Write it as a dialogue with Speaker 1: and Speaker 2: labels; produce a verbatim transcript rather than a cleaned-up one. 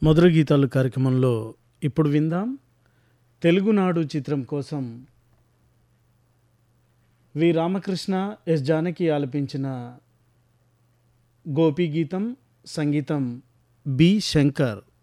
Speaker 1: మధుర గీతాలు కార్యక్రమంలో ఇప్పుడు విందాం. తెలుగునాడు చిత్రం కోసం వి రామకృష్ణ, ఎస్ జానకి ఆలపించిన గోపీ గీతం, సంగీతం బి శంకర్.